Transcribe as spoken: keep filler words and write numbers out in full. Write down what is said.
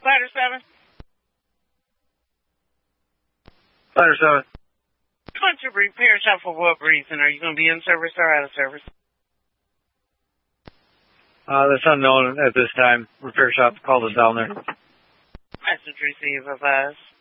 Ladder seven. Ladder seven. What's your repair shop for what reason? Are you going to be in service or out of service? Uh, that's unknown at this time. Repair shop called us down there. Message received of us.